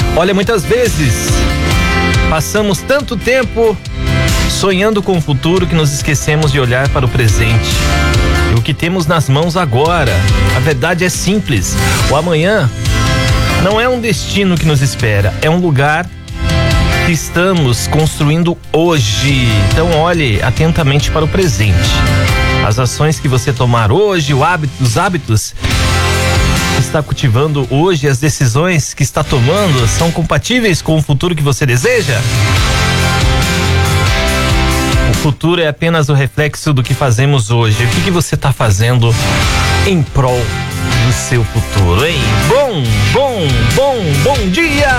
Olha, muitas vezes passamos tanto tempo sonhando com o futuro que nos esquecemos de olhar para o presente e o que temos nas mãos agora. A verdade é simples: o amanhã não é um destino que nos espera, é um lugar que estamos construindo hoje. Então olhe atentamente para o presente. As ações que você tomar hoje, os hábitos que está cultivando hoje, as decisões que está tomando, são compatíveis com o futuro que você deseja? O futuro é apenas o reflexo do que fazemos hoje. O que você está fazendo em prol do seu futuro, hein? Bom dia!